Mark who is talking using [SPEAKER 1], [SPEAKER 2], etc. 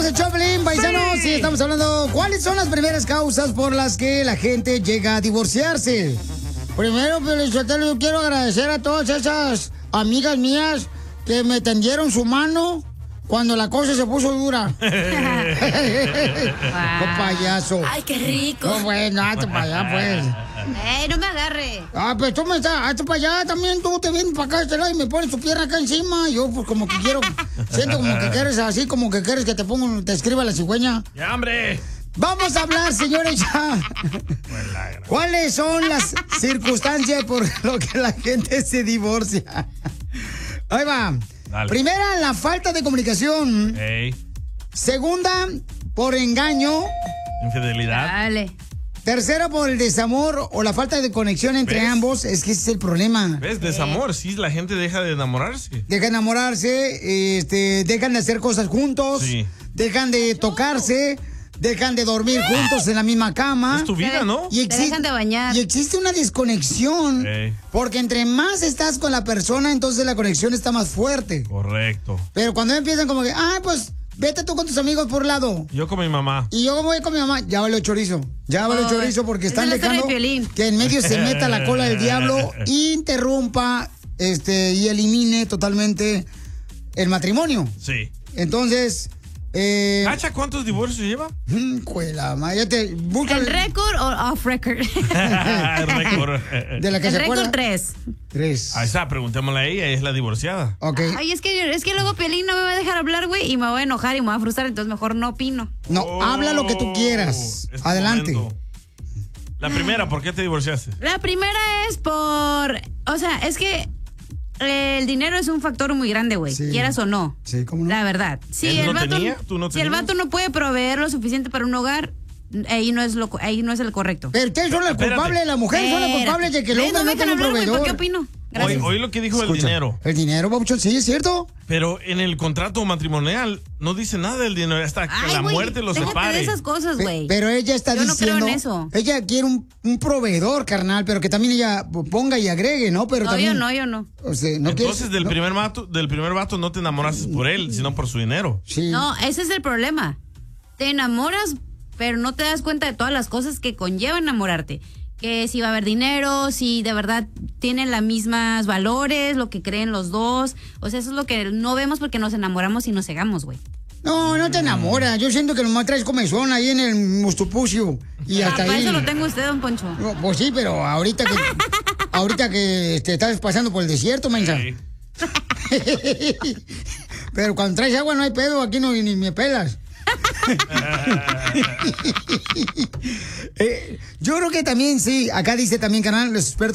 [SPEAKER 1] somos el Choplin, paisanos, y estamos hablando cuáles son las primeras causas por las que la gente llega a divorciarse. Primero, Piolichotelo, yo quiero agradecer a todas esas amigas mías que me tendieron su mano cuando la cosa se puso dura. ¡Qué payaso!
[SPEAKER 2] ¡Ay, qué rico!
[SPEAKER 1] No, bueno, hazte para allá, pues.
[SPEAKER 2] No me agarre.
[SPEAKER 1] Pues tú me estás, hazte para allá también, tú te vienes para acá a este lado y me pones tu pierna acá encima. Yo, pues, como que quiero, siento como que quieres así, como que quieres que te escriba la cigüeña.
[SPEAKER 3] ¡Ya, hombre!
[SPEAKER 1] Vamos a hablar, señores, ya. ¿Cuáles son las circunstancias por lo que la gente se divorcia? Ahí va. Dale. Primera, la falta de comunicación.
[SPEAKER 3] Hey.
[SPEAKER 1] Segunda, por engaño.
[SPEAKER 3] Infidelidad.
[SPEAKER 2] Dale.
[SPEAKER 1] Tercera, por el desamor o la falta de conexión entre ambos. Es que ese es el problema.
[SPEAKER 3] ¿Ves? Desamor. Sí, la gente deja de enamorarse.
[SPEAKER 1] Deja de enamorarse, dejan de hacer cosas juntos. Sí. Dejan de tocarse. Dejan de dormir juntos en la misma cama.
[SPEAKER 3] Es tu vida, ¿no?
[SPEAKER 2] Y dejan de bañar.
[SPEAKER 1] Y existe una desconexión. Porque entre más estás con la persona, entonces la conexión está más fuerte.
[SPEAKER 3] Correcto.
[SPEAKER 1] Pero cuando empiezan como que, pues, vete tú con tus amigos por lado.
[SPEAKER 3] Yo con mi mamá.
[SPEAKER 1] Y yo voy con mi mamá. Ya vale chorizo. Ya vale chorizo porque están dejando que en medio se meta la cola del diablo, interrumpa, y elimine totalmente el matrimonio.
[SPEAKER 3] Sí.
[SPEAKER 1] Entonces...
[SPEAKER 3] ¿Cacha cuántos divorcios lleva?
[SPEAKER 1] Cuela, busca
[SPEAKER 2] ¿El récord o off record?
[SPEAKER 3] El récord.
[SPEAKER 1] ¿De la que
[SPEAKER 2] el
[SPEAKER 1] se
[SPEAKER 2] récord
[SPEAKER 1] acuerda?
[SPEAKER 2] 3.
[SPEAKER 3] Ahí está, preguntémosle a ella, es la divorciada.
[SPEAKER 1] Okay.
[SPEAKER 2] Ay, es que luego Piolín no me va a dejar hablar, güey, y me voy a enojar y me voy a frustrar, entonces mejor no opino.
[SPEAKER 1] No, habla lo que tú quieras. Adelante.
[SPEAKER 3] La primera, ¿por qué te divorciaste?
[SPEAKER 2] La primera es es que el dinero es un factor muy grande, güey, quieras o no.
[SPEAKER 1] Sí, ¿cómo no?
[SPEAKER 2] La verdad. Si
[SPEAKER 3] el
[SPEAKER 2] vato no puede proveer lo suficiente para un hogar, ahí no es el correcto.
[SPEAKER 1] Pero ustedes son las culpables, las mujeres son las culpables de que el hombre no tenga un proveedor.
[SPEAKER 2] ¿Por qué opino?
[SPEAKER 3] Hoy lo que dijo del dinero.
[SPEAKER 1] El dinero, Babuchón, sí, es cierto.
[SPEAKER 3] Pero en el contrato matrimonial no dice nada del dinero hasta que la muerte los separe.
[SPEAKER 2] De esas cosas, güey.
[SPEAKER 1] Pero ella está diciendo...
[SPEAKER 2] Yo no creo en eso.
[SPEAKER 1] Ella quiere un proveedor, carnal, pero que también ella ponga y agregue, ¿no? Pero también,
[SPEAKER 2] yo no.
[SPEAKER 1] O sea,
[SPEAKER 3] entonces del primer vato no te enamoraste por él, sino por su dinero.
[SPEAKER 1] Sí.
[SPEAKER 2] No, ese es el problema. Te enamoras, pero no te das cuenta de todas las cosas que conlleva enamorarte. Que si va a haber dinero, si de verdad tienen los mismos valores, lo que creen los dos. O sea, eso es lo que no vemos porque nos enamoramos y nos cegamos, güey.
[SPEAKER 1] No te enamoras. Yo siento que nomás traes comezón ahí en el mustupucio. Y hasta
[SPEAKER 2] para
[SPEAKER 1] ahí.
[SPEAKER 2] eso lo tengo usted, don Poncho.
[SPEAKER 1] No, pues sí, pero ahorita que te estás pasando por el desierto, mensa. Sí. Pero cuando traes agua no hay pedo, aquí no ni me pelas. Yo creo que también sí, acá dice también, canal, los expertos